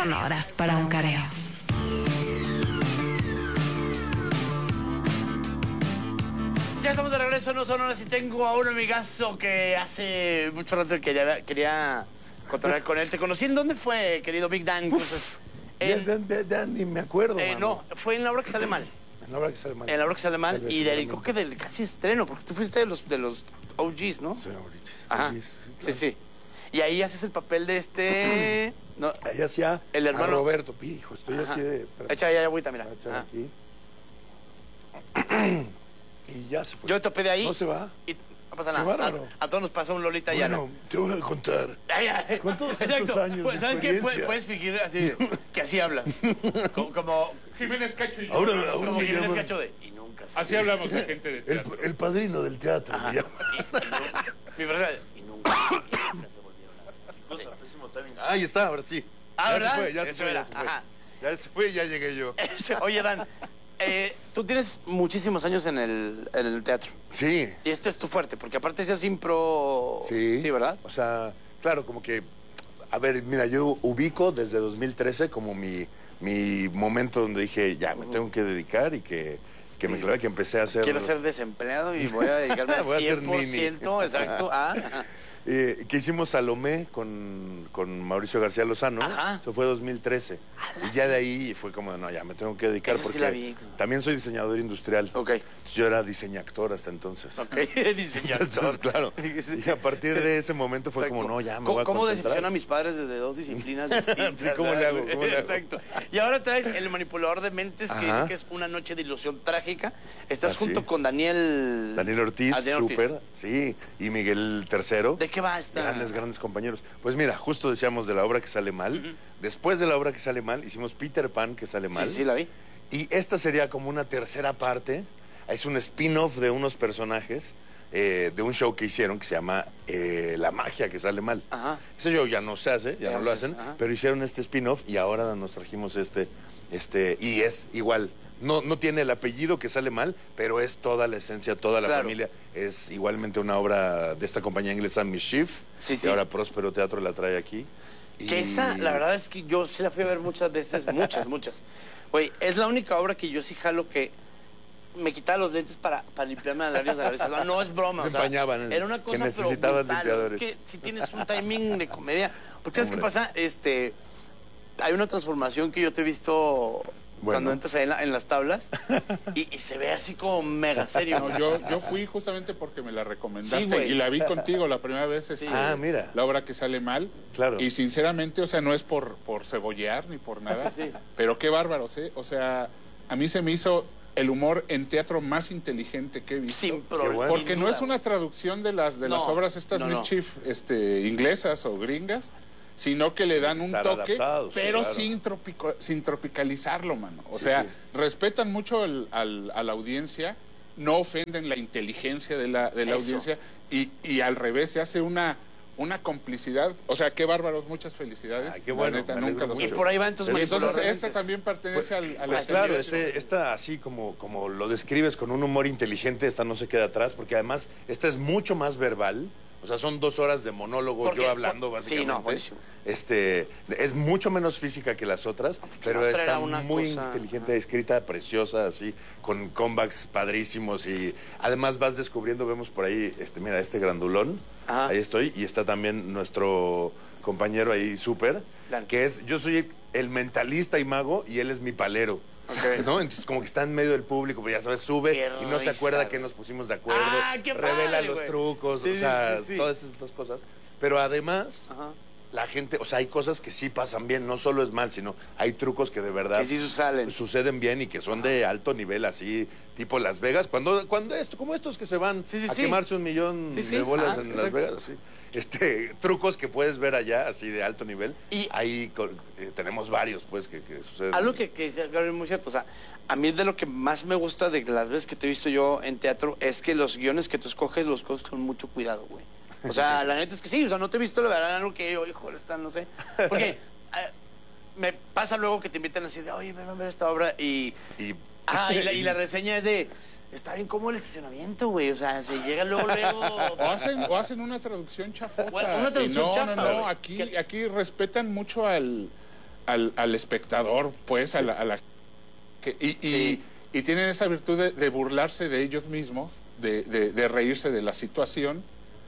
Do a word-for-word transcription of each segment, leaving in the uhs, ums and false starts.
sonoras para un careo. Ya estamos de regreso, no sonoras, y tengo a un amigazo que hace mucho rato quería, quería contar con él. ¿Te conocí en dónde fue, querido Big Dan? Uf, en, de, de, de, ni me acuerdo, eh, No, fue en La Hora que Sale Mal. En La Hora que Sale Mal. En La Hora que Sale Mal, y de creo que del casi estreno, porque tú fuiste de los, de los O Gs, ¿no? Sí, ahorita. Ajá, Sí, sí, sí. Y ahí haces el papel de este... no, ahí hacía el hermano a Roberto, hijo, estoy Ajá. así de... Echa ya agüita, mira. Voy a echar Ajá. aquí. Y ya se fue. Yo topé de ahí. No se va. Y no pasa Qué nada. bárbaro. A, a todos nos pasó un Lolita Bueno, Ayala. te voy a contar. Ay, ay. Con todos estos Exacto. años Pues, de ¿sabes qué? experiencia. Puedes, puedes fingir así, que así hablas. Como, como Jiménez Cacho y yo. Ahora, hablamos. ahora como me Jiménez llaman Cacho de... Y nunca se Así hablamos de gente de el, teatro. el padrino del teatro. Ajá. Me llama. Y, y nunca- mi verdad, y nunca, nunca se volvieron a... Pésimo timing. Ahí está, ahora sí. Ah, ya ¿verdad? se fue, ya se Eso fue, era, ya se fue. ajá. Ya se fue y ya llegué yo. Oye, Dan, eh, tú tienes muchísimos años en el, en el teatro. Sí. Y esto es tu fuerte, porque aparte seas impro... Sí. Sí, ¿verdad? O sea, claro, como que... A ver, mira, yo ubico desde dos mil trece como mi, mi momento donde dije, ya, me tengo que dedicar y que, que me clavé, que empecé a hacer... Quiero ser desempleado y voy a dedicarme al Voy a ser cien por ciento, exacto, a... Eh, que hicimos Salomé con, con Mauricio García Lozano. Ajá. Eso fue dos mil trece. Y ya de ahí fue como, no, ya me tengo que dedicar Esa sí porque la vi. también soy diseñador industrial. Ok. Entonces, yo era diseñactor hasta entonces. Ok, diseñador. Entonces, claro. Y a partir de ese momento fue Exacto. como, no, ya me ¿Cómo, voy a ¿Cómo concentrar. decepciona a mis padres desde dos disciplinas distintas? Sí, ¿cómo le hago? ¿Cómo le hago? Exacto. Y ahora traes El Manipulador de Mentes, que Ajá. dice que es una noche de ilusión trágica. Estás Ah, junto sí. con Daniel... Daniel Ortiz, Ah, Daniel Ortiz. súper, sí, y Miguel Tercero. ¿De qué va esta? Grandes, grandes compañeros. Pues mira, justo decíamos de La Obra que Sale Mal. Uh-huh. Después de La Obra que Sale Mal, hicimos Peter Pan que sale mal. Sí, sí, la vi. Y esta sería como una tercera parte. Es un spin-off de unos personajes eh, de un show que hicieron que se llama eh, La Magia que Sale Mal. Ajá. Ese show ya no se hace, ya, Ya no no lo se hacen, hace, ajá. pero hicieron este spin-off y ahora nos trajimos este, este, y es igual. No, no tiene el apellido que Sale Mal, pero es toda la esencia, toda la Claro. familia. Es igualmente una obra de esta compañía inglesa Mischief. Sí, sí. Y ahora Próspero Teatro la trae aquí. Que Y- esa, la verdad es que yo sí la fui a ver muchas veces, muchas, muchas. Güey, es la única obra que yo sí jalo que me quitaba los lentes para, para limpiarme las lágrimas de la risa. No, no es broma. Se o sea, empañaban, Era una que cosa, pero necesitabas brutal. limpiadores. Es que si tienes un timing de comedia. Porque ¿sabes qué Hombre. pasa? Este, hay una transformación que yo te he visto Bueno. cuando entras ahí en, la- en las tablas y, y se ve así como mega serio. No, yo, yo fui justamente porque me la recomendaste Sí, güey. y la vi contigo la primera vez. Este, Ah, mira. La obra que sale mal. Claro. Y sinceramente, o sea, no es por, por cebollear ni por nada. Sí. Pero qué bárbaros, ¿eh? O sea, a mí se me hizo el humor en teatro más inteligente que he visto. Sin problema. bueno. Porque no es una traducción de las de las No, obras estas no, no. Mischief este, inglesas o gringas, sino que le dan un Estar toque, adaptados, pero claro. sin, tropico- sin tropicalizarlo, mano. O Sí, sea, sí. respetan mucho al- al- a la audiencia, no ofenden la inteligencia de la, de la Eso. audiencia y, y al revés, se hace una, una complicidad. O sea, qué bárbaros, muchas felicidades. Ay, qué La bueno, neta, me nunca alegro los Y mucho. por ahí va entonces Y entonces Manipulador de esta Mentes. también pertenece al, al Pues estilo claro, de- este, esta así como, como lo describes con un humor inteligente, esta no se queda atrás, porque además esta es mucho más verbal. O sea, son dos horas de monólogo, Porque- yo hablando por- sí, básicamente. no, buenísimo. Este, es mucho menos física que las otras, pero la otra está era una muy cosa- inteligente, escrita, preciosa, así, con comebacks padrísimos y además vas descubriendo, vemos por ahí, este, mira, este grandulón, Ajá. ahí estoy, y está también nuestro compañero ahí, súper, Claro. que es, yo soy el mentalista y mago y él es mi palero. Ok. ¿No? Entonces como que está en medio del público, pues ya sabes, sube Qué y no se risa, acuerda güey. que nos pusimos de acuerdo, Ah, qué revela padre, los güey. trucos, Sí, o sea, sí, sí. todas estas cosas. Pero además, Ajá. la gente, o sea, hay cosas que sí pasan bien, no solo es mal, sino hay trucos que de verdad Que sí salen. suceden bien y que son de alto nivel, así, tipo Las Vegas, cuando, cuando esto, como estos que se van Sí, sí, a sí. quemarse un millón Sí, sí. de bolas Ajá, en exacto. Las Vegas, sí. Este, trucos que puedes ver allá, así de alto nivel, Y- ahí co- eh, tenemos varios, pues, que, que suceden. Algo que, que dice Gabriel muy cierto, o sea, a mí de lo que más me gusta de las veces que te he visto yo en teatro es que los guiones que tú escoges los coges con mucho cuidado, güey. O sea, la neta es que sí, o sea, no te he visto la verdad algo que yo, híjole, está, no sé. Porque eh, me pasa luego que te invitan así de, oye, ven a ver esta obra y, Y, ah, y, la, y la reseña es de, está bien como el estacionamiento, güey, o sea, se llega luego, luego... O hacen, o hacen una traducción chafota. Bueno, una traducción Y no, chafa, no, no, güey. aquí, Que- aquí respetan mucho al, al, al espectador, pues, a la... A la que, y, Sí. y, y tienen esa virtud de, de burlarse de ellos mismos, de, de, de reírse de la situación,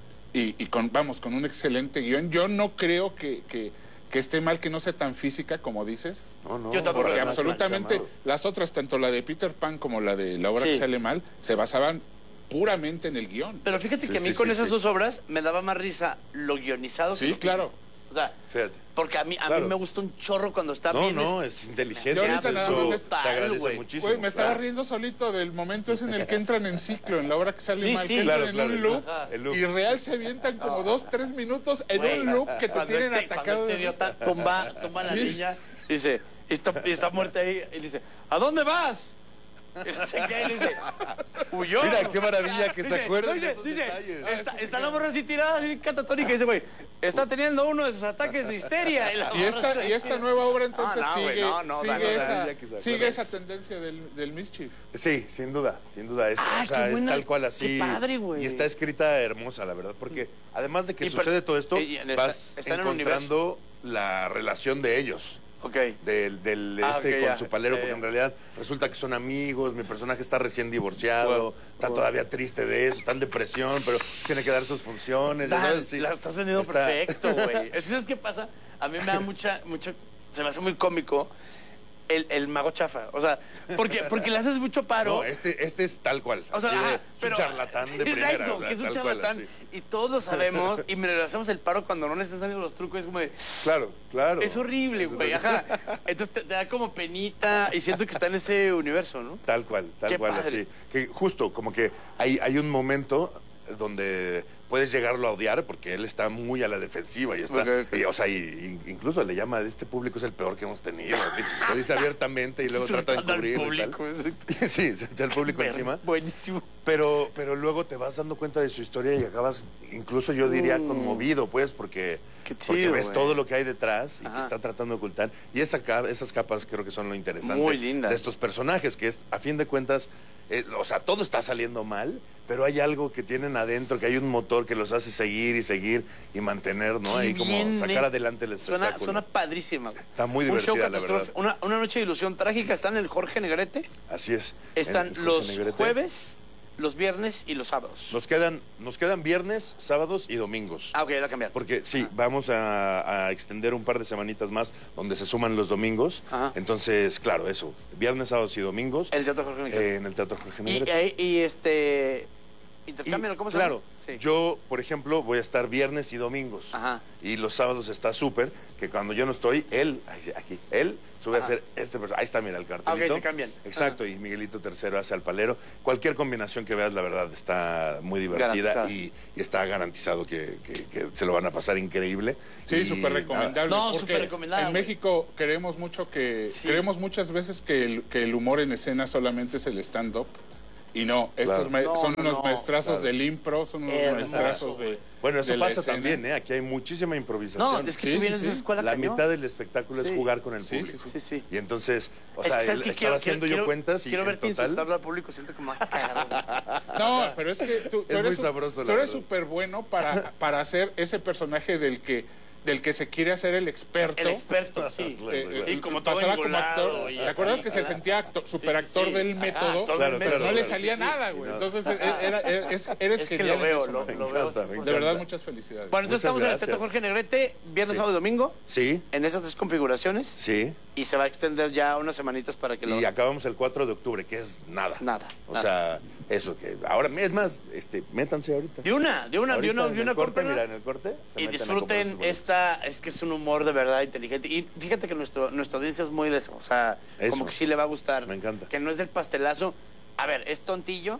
y, y con, vamos, con un excelente guión. Yo no creo que, que, que esté mal que no sea tan física como dices. No, no, Yo tampoco Porque Por absolutamente llamado. las otras, tanto la de Peter Pan como la de La obra Sí. que sale mal, se basaban puramente en el guión. Pero fíjate Sí, que a mí sí, con sí, esas sí. dos obras me daba más risa lo guionizado. que Sí, lo claro. físico. O sea, Fíjate. porque a mí, a Claro. mí me gusta un chorro cuando está No, bien. no, es- es inteligente. Yo ahorita nada eso más me- se Tal, agradece güey. muchísimo. Güey, me estaba claro. riendo solito del momento ese en el que entran en ciclo, en la hora que sale Sí, mal, sí. que entran Claro, en claro, un loop, Ajá. el loop. y real se avientan como dos, tres minutos en Güey, un loop que te cuando tienen este- atacado cuando de este risa. idiota tumba, tumba a la Sí. niña y dice, y está, y está muerta ahí, y le dice, ¿a dónde vas? Y se queda y le dice, huyó. Mira, qué maravilla que se Dice, acuerden dice, de esos dice, detalles. Está, está la morra así tirada, así catatónica, y dice, güey, está teniendo uno de sus ataques de histeria. Y, la Y morra esta, está y esta nueva obra entonces Ah, no, güey, sigue, no, no, sigue, no, no, esa, ya que se sigue acuerda. esa tendencia del, del mischief. Sí, sin duda, sin duda. Es, Ah, o sea, qué es buena- tal cual así. qué padre, güey. Y está escrita hermosa, la verdad, porque además de que Y per- sucede todo esto, y- y está- vas está en el encontrando la relación de ellos. Ok. Del, del Ah, este ok, con ya, su palero, ya, porque ya. en realidad resulta que son amigos, mi personaje está recién divorciado, Wow, está wow. todavía triste de eso, está en depresión, pero tiene que dar sus funciones. ya Dan, sabes, sí. la estás vendiendo Está- perfecto, güey. Es que, ¿sabes qué pasa? A mí me da mucha, mucha, se me hace muy cómico el, el mago chafa. O sea, porque, porque le haces mucho paro. No, este, este es tal cual. O sea, así de- ajá, es pero, un charlatán sí, de primera. exacto, o sea, que es un tal cual, charlatán. así. Y todos lo sabemos. Y me le hacemos el paro cuando no necesitan los trucos. Es como de, Claro, claro. es horrible, Eso es güey. horrible. Ajá. Entonces te, te da como penita. Y siento que está en ese universo, ¿no? Tal cual, tal Qué cual, padre. así. Que justo, como que hay, hay un momento donde puedes llegarlo a odiar porque él está muy a la defensiva y está, Ok, ok. y, o sea, y- y- incluso le llama, este público es el peor que hemos tenido, así, lo dice abiertamente y luego trata de Insultando al encubrirlo y público. tal. Sí, se echa el público encima. Buenísimo. Pero, pero luego te vas dando cuenta de su historia y acabas, incluso yo diría, Mm. conmovido, pues, porque, Qué porque chido, ves güey. todo lo que hay detrás y que Ajá. está tratando de ocultar. Y esa, ca- esas capas creo que son lo interesante Muy lindas. de estos personajes, que es, a fin de cuentas, eh, o sea, todo está saliendo mal, pero hay algo que tienen adentro, que hay un motor que los hace seguir y seguir y mantener, ¿no? Qué Ahí como bien, sacar eh. adelante el Suena, espectáculo. suena padrísima. güey. Está muy Un show divertida, la catastrófico. Una, una noche de ilusión trágica. Están el Jorge Negrete. Así es. Están El Jorge los Negrete. jueves, los viernes y los sábados. Nos quedan, nos quedan viernes, sábados y domingos. Ah, ok, ya la cambiaron. Porque sí, vamos a, a extender un par de semanitas más donde se suman los domingos. Ajá. Entonces, claro, eso. Viernes, sábados y domingos. El Teatro Jorge Negrete. eh, en el Teatro Jorge y, Negrete. y, y, este... Y, Intercambian, ¿cómo se claro, llama? Sí. yo, por ejemplo, voy a estar viernes y domingos. Ajá. Y los sábados está súper, que cuando yo no estoy, él, ahí, aquí, él sube Ajá. a hacer este personaje. Ahí está, mira, el Ah, cartelito. ok, se cambian. Exacto, y Miguelito Tercero hace al palero. Cualquier combinación que veas, la verdad, está muy divertida Garantizada. y, y está garantizado que, que- que se lo van a pasar increíble. Sí, Y súper recomendable. No, porque súper recomendada, En güey. México creemos mucho que, Sí. creemos muchas veces que el, que el humor en escena solamente es el stand-up. Y no, estos Claro. ma- No, son no, unos no, maestrazos claro. del impro, son unos Hermoso, maestrazos de. Bueno, eso de la pasa escena. también, ¿eh? Aquí hay muchísima improvisación. No, es que Sí, tú sí, vienes sí. de esa escuela La cañón. mitad del espectáculo Sí. es jugar con el Sí, público. sí, Sí, sí. Y entonces, o Es sea, que, ¿sabes él- qué? estaba Quiero, haciendo quiero, yo cuentas y quiero en verte total... insultarlo al público. Siento que me va a cagar. No, pero es que tú, tú Es eres, muy su- sabroso, tú la eres verdad. súper bueno para, para hacer ese personaje del que, del que se quiere hacer el experto. El experto, sí. Claro, Eh, claro. eh, Sí, como todo pasaba como engolado actor. y ¿Te acuerdas así, que se ajá. sentía actor, super actor Sí, sí, del sí. método? Ajá, todo Claro, el pero claro, no le claro. salía Sí, sí. nada, güey. No. Entonces, era, era- es- eres Es que genial lo en veo, eso, lo, man. lo Me veo. encanta, me De encanta. verdad, muchas felicidades. Bueno, entonces Muchas estamos en el gracias. Teatro Jorge Negrete, viernes, Sí. sábado y domingo, Sí, en esas tres configuraciones, sí. y se va a extender ya unas semanitas para que lo... Y acabamos el cuatro de octubre, que es nada. Nada, O nada. sea, eso que... Ahora, es más, este, métanse ahorita. De una, de una, de Ahorita una, en de una el corte, cómprenla, mira, en el corte. se y meten a comprar disfruten sus boletos. esta, es que es un humor de verdad inteligente. Y fíjate que nuestro, nuestra audiencia es muy de eso, o sea, Eso. como que sí le va a gustar. Me encanta. Que no es del pastelazo. A ver, es tontillo.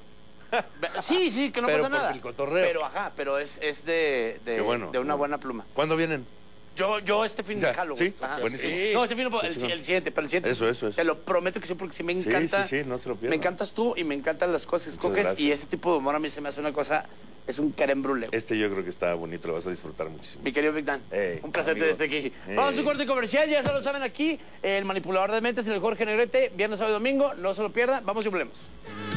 Sí, sí, que no Pero pasa por nada. el cotorreo. Pero ajá, pero es, es de, de, Qué bueno, de una bueno. buena pluma. ¿Cuándo vienen? Yo, yo este fin de Ya, jalo, ¿sí? güey. Ajá. Buenísimo. Sí. No, este fin no, Qué el, chingón. el siguiente, pero el siguiente. Eso, eso, eso. Te lo prometo que sí, porque sí me Sí, encanta. sí, sí, no se lo pierdan. Me encantas tú y me encantan las cosas que Muchas escoges. gracias. Y este tipo de humor a mí se me hace una cosa, es un crème brûlée. Este yo creo que está bonito, lo vas a disfrutar muchísimo. Mi querido Big Dan, Ey, un placer amigo. tenerte aquí. Ey. Vamos a un corte comercial, ya se lo saben aquí. El manipulador de mentes en el Jorge Negrete, viernes, sábado y domingo. No se lo pierdan, vamos y volvemos.